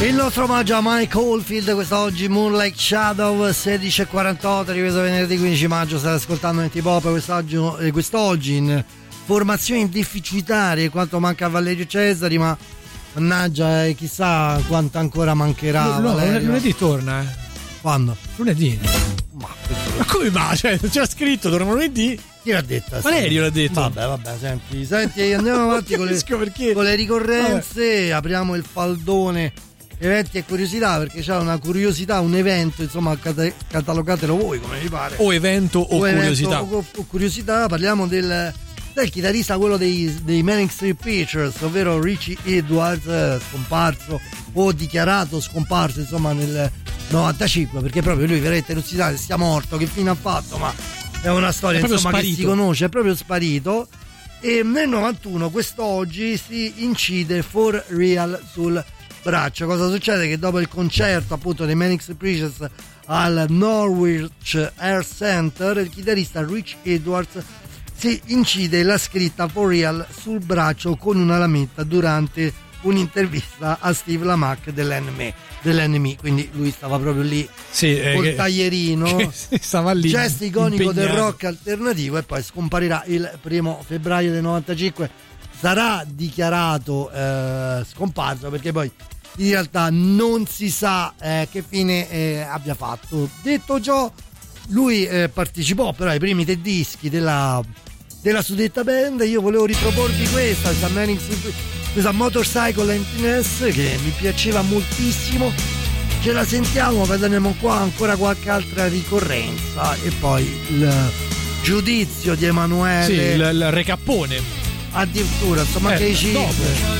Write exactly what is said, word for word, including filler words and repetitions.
Il nostro omaggio a Mike Oldfield quest'oggi, Moonlight Shadow, sedici e quarantotto, ripreso venerdì quindici maggio. State ascoltando Antipop quest'oggi, eh, quest'oggi in formazioni deficitarie, quanto manca a Valerio Cesari, ma mannaggia, eh, chissà quanto ancora mancherà. No, Valerio. lunedì torna, eh. Quando? Lunedì. Ma, ma come va? Cioè, c'era scritto torna lunedì. Chi l'ha detto? Valerio l'ha detto. Vabbè, vabbè, senti, senti, andiamo avanti con le, perché. con le ricorrenze. Vabbè. Apriamo il faldone eventi e curiosità, perché c'è una curiosità, un evento, insomma, cata- catalogatelo voi come vi pare. O evento o, o curiosità. Evento, o, o curiosità, parliamo del, del chitarrista, quello dei, dei Manic Street Preachers, ovvero Richie Edwards, eh, scomparso o dichiarato scomparso, insomma, nel novantacinque, perché proprio lui veramente non si sa se sia morto, che fine ha fatto, ma è una storia è insomma sparito. Che si conosce, è proprio sparito. E nel novantuno, quest'oggi, si incide for real sul braccio. Cosa succede? Che dopo il concerto appunto dei Manic Street Preachers al Norwich Air Center, il chitarrista Rich Edwards si incide la scritta for real sul braccio con una lametta durante un'intervista a Steve Lamacq dell'N M E, dell'N M E, quindi lui stava proprio lì, sì, col eh, taglierino, che stava lì, gesto iconico impegnato. Del rock alternativo, e poi scomparirà il primo febbraio del novantacinque. Sarà dichiarato eh, scomparso, perché poi in realtà non si sa eh, che fine eh, abbia fatto. Detto ciò, lui eh, partecipò però ai primi tre dischi della, della suddetta band. Io volevo riproporvi questa, questa, Manic, questa Motorcycle Emptiness, che mi piaceva moltissimo. Ce la sentiamo, vedremo qua ancora qualche altra ricorrenza e poi il giudizio di Emanuele. Sì, il, il recappone. Addirittura, insomma, eh, che i cinque.